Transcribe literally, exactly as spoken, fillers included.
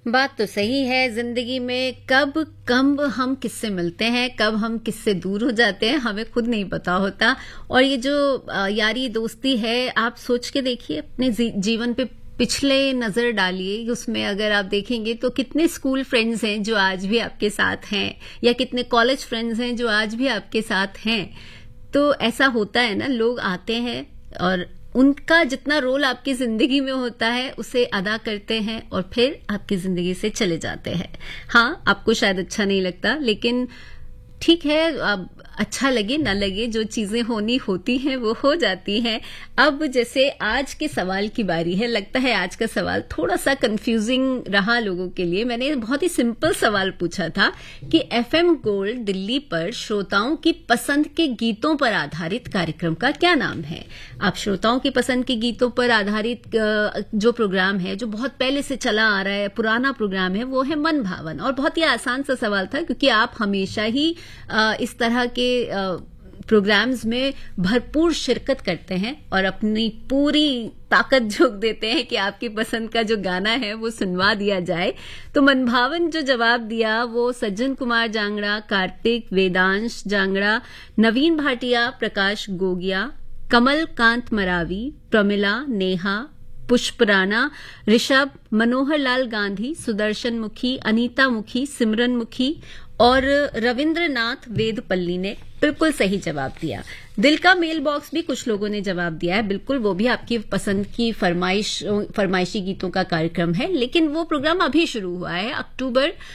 बात तो सही है। जिंदगी में कब कब हम किससे मिलते हैं, कब हम किससे दूर हो जाते हैं, हमें खुद नहीं पता होता। और ये जो अ, यारी दोस्ती है, आप सोच के देखिए अपने जी, जीवन पे पिछले नजर डालिए। उसमें अगर आप देखेंगे तो कितने स्कूल फ्रेंड्स हैं जो आज भी आपके साथ हैं, या कितने कॉलेज फ्रेंड्स हैं जो आज भी आपके साथ हैं। तो ऐसा होता है ना, लोग आते हैं और उनका जितना रोल आपकी जिंदगी में होता है उसे अदा करते हैं और फिर आपकी जिंदगी से चले जाते हैं। हाँ, आपको शायद अच्छा नहीं लगता, लेकिन ठीक है, अब अच्छा लगे ना लगे, जो चीजें होनी होती हैं वो हो जाती हैं। अब जैसे आज के सवाल की बारी है, लगता है आज का सवाल थोड़ा सा कंफ्यूजिंग रहा लोगों के लिए। मैंने बहुत ही सिंपल सवाल पूछा था कि एफएम गोल्ड दिल्ली पर श्रोताओं की पसंद के गीतों पर आधारित कार्यक्रम का क्या नाम है। आप श्रोताओं की पसंद के गीतों पर आधारित जो प्रोग्राम है, जो बहुत पहले से चला आ रहा है, पुराना प्रोग्राम है, वो है मन भावन। और बहुत ही आसान सा सवाल था, क्योंकि आप हमेशा ही इस तरह के प्रोग्राम्स में भरपूर शिरकत करते हैं और अपनी पूरी ताकत झोंक देते हैं कि आपकी पसंद का जो गाना है वो सुनवा दिया जाए। तो मनभावन जो जवाब दिया वो सज्जन कुमार जांगड़ा, कार्तिक, वेदांश जांगड़ा, नवीन भाटिया, प्रकाश गोगिया, कमल कांत मरावी, प्रमिला, नेहा, पुष्प राणा, ऋषभ, मनोहर लाल गांधी, सुदर्शन मुखी, अनीता मुखी, सिमरन मुखी और रविंद्रनाथ वेदपल्ली ने बिल्कुल सही जवाब दिया। दिल का मेल बॉक्स भी कुछ लोगों ने जवाब दिया है, बिल्कुल वो भी आपकी पसंद की फरमाइश फरमाइशी गीतों का कार्यक्रम है, लेकिन वो प्रोग्राम अभी शुरू हुआ है। अक्टूबर